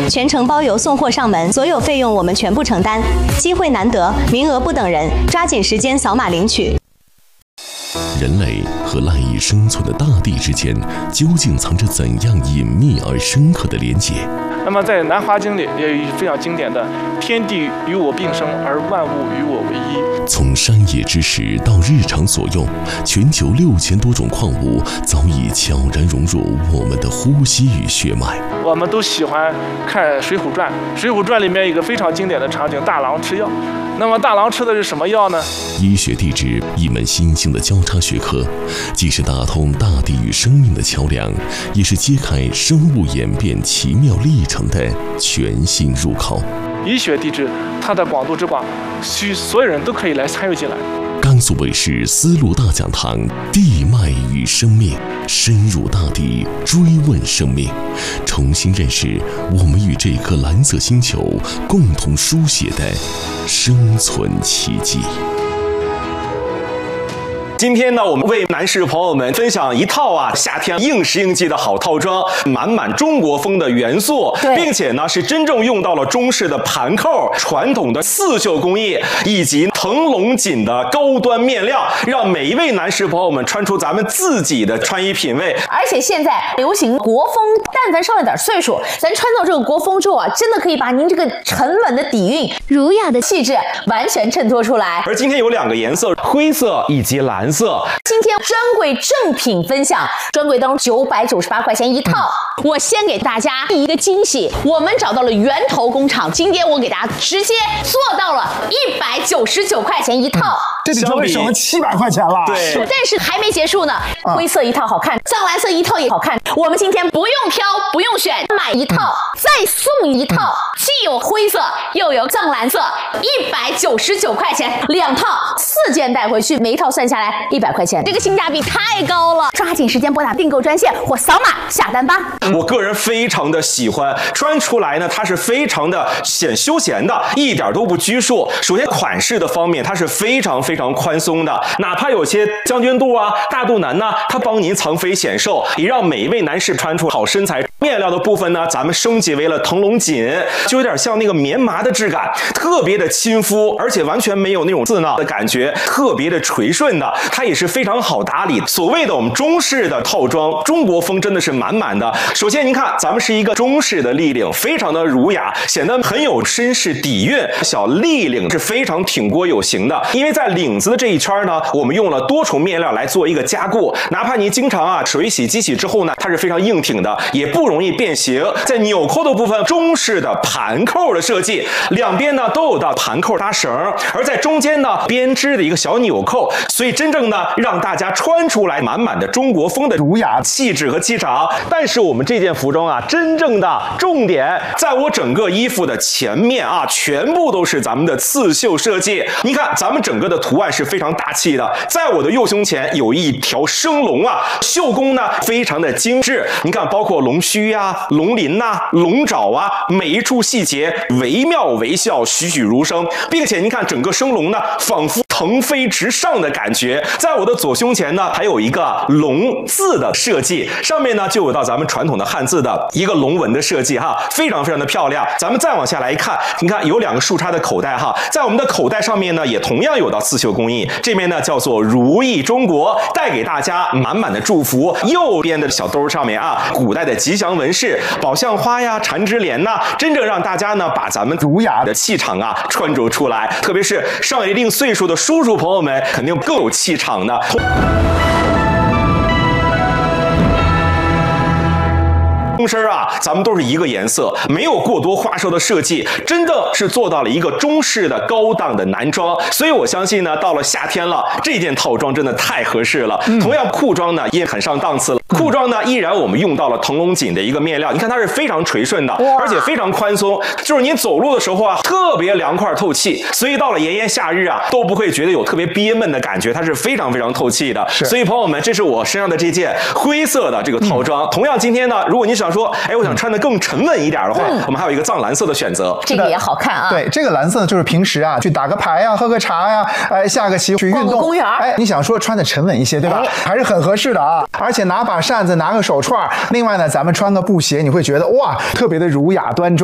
全程包邮送货上门，所有费用我们全部承担。机会难得，名额不等人，抓紧时间扫码领取。 人类和赖以生存的大地之间，究竟藏着怎样隐秘而深刻的连结？ 那么在《南华经》里也有一句非常经典的“天地与我并生，而万物与我为一”。 从山野之石到日常所用，全球6000多种矿物早已悄然融入我们的呼吸与血脉。 我们都喜欢看《水浒传》，《水浒传》里面有一个非常经典的场景，大郎吃药。那么大郎吃的是什么药呢？ 医学地质，一门新兴的交叉学科，既是打通大地与生命的桥梁，也是揭开生物演变奇妙历程的全新入口。 医学地质它的广度之广，需所有人都可以来参与进来。 甘肃卫视丝路大讲堂，地脉与生命，深入大地，追问生命，重新认识我们与这颗蓝色星球共同书写的生存奇迹。 今天呢，我们为男士朋友们分享一套夏天应时应季的好套装，满满中国风的元素，并且呢是真正用到了中式的盘扣、传统的刺绣工艺以及腾龙锦的高端面料，让每一位男士朋友们穿出咱们自己的穿衣品味。 而且现在流行国风，但凡上了点岁数，咱穿到这个国风之后真的可以把您这个沉稳的底蕴、儒雅的气质完全衬托出来。 而今天有2个颜色，灰色以及蓝色。 今天专柜正品分享，专柜当中998块钱一套。我先给大家第一个惊喜，我们找到了源头工厂，今天我给大家直接做到了199块钱一套。 这比专柜省了700块钱了。 对， 但是还没结束呢。灰色一套好看，藏蓝色一套也好看。我们今天不用挑，不用选，买一套再送一套，既有灰色又有藏蓝色，199块钱2套，4件带回去，每一套算下来100块钱，这个性价比太高了。抓紧时间拨打订购专线或扫码下单吧。 我个人非常的喜欢，穿出来呢，它是非常的显休闲的，一点都不拘束。首先款式的方面，它是非常宽松的，哪怕有些将军肚大肚腩它帮您藏肥显瘦，也让每一位男士穿出好身材。面料的部分呢，咱们升级为了腾龙锦，就有点像那个棉麻的质感，特别的亲肤，而且完全没有那种刺挠的感觉，特别的垂顺的，它也是非常好打理。所谓的我们中式的套装，中国风真的是满满的。首先您看，咱们是一个中式的立领，非常的儒雅，显得很有绅士底蕴。小立领是非常挺郭有型的，因为在领子的这一圈呢，我们用了多重面料来做一个加固，哪怕您经常水洗机洗之后呢，它是非常硬挺的，也不容易变形。在纽扣的部分，中式的盘扣的设计，两边呢都有到盘扣搭绳，而在中间呢编织的一个小纽扣，所以真正呢让大家穿出来满满的中国风的儒雅气质和气场。但是我们这件服装真正的重点在我整个衣服的前面全部都是咱们的刺绣设计。你看咱们整个的图案是非常大气的，在我的右胸前有一条生龙绣工呢非常的精致。你看包括龙须龙鳞龙爪每一处细节惟妙惟肖，栩栩如生，并且你看整个生龙呢仿佛腾飞直上的感觉。在我的左胸前呢还有一个龙字的设计，上面呢就有到咱们传统的汉字的一个龙纹的设计非常的漂亮。咱们再往下来一看，你看有2个竖插的口袋在我们的口袋上面呢也同样有到刺绣工艺，这边呢叫做如意中国，带给大家满满的祝福。右边的小兜上面古代的吉祥纹饰，宝相花缠枝莲真正让大家呢把咱们儒雅的气场穿着出来，特别是上了一定岁数的叔叔朋友们肯定更有气场的。通身咱们都是一个颜色，没有过多花哨的设计，真的是做到了一个中式的高档的男装。所以我相信呢，到了夏天了，这件套装真的太合适了。同样裤装呢也很上档次了，裤装呢依然我们用到了腾龙锦的一个面料，你看它是非常垂顺的，而且非常宽松，就是您走路的时候特别凉快透气，所以到了炎炎夏日都不会觉得有特别憋闷的感觉，它是非常透气的。所以朋友们，这是我身上的这件灰色的这个套装。同样今天呢，如果你想说我想穿得更沉稳一点的话，我们还有一个藏蓝色的选择， 这个也好看对，这个蓝色呢就是平时去打个牌喝个茶下个棋去运动公园你想说穿得沉稳一些对吧？还是很合适的而且拿把扇子拿个手串，另外呢咱们穿个布鞋，你会觉得哇特别的儒雅端庄。